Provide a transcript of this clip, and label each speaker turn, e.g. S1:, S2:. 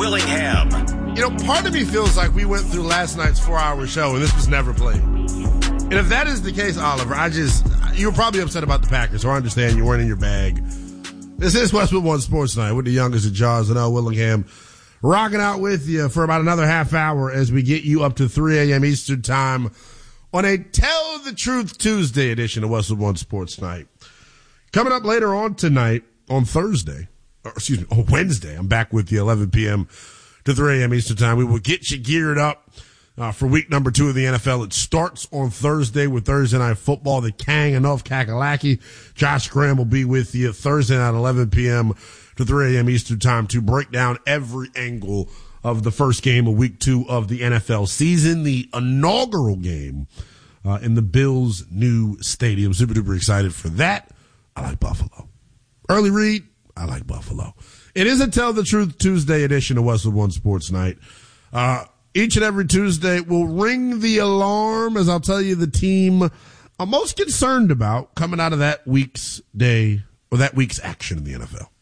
S1: Willingham.
S2: Part of me feels like we went through last night's 4-hour show and this was never played. And if that is the case, Oliver, you were probably upset about the Packers, so I understand you weren't in your bag. This is Westwood One Sports Night with the youngest of Jaws and L. Willingham, rocking out with you for about another half hour as we get you up to 3 a.m. Eastern Time on a Tell the Truth Tuesday edition of Westwood One Sports Night. Coming up later on tonight, on Wednesday, I'm back with you 11 p.m. to 3 a.m. Eastern Time. We will get you geared up for week number 2 of the NFL. It starts on Thursday with Thursday Night Football. The Kang and North Kakalaki. Josh Graham will be with you Thursday night, 11 p.m. to 3 a.m. Eastern Time to break down every angle of the first game of week 2 of the NFL season, the inaugural game in the Bills' new stadium. Super duper excited for that. I like Buffalo. Early read, I like Buffalo. It is a Tell the Truth Tuesday edition of Westwood One Sports Night. Each and every Tuesday will ring the alarm as I'll tell you the team I'm most concerned about coming out of that week's day or that week's action in the NFL.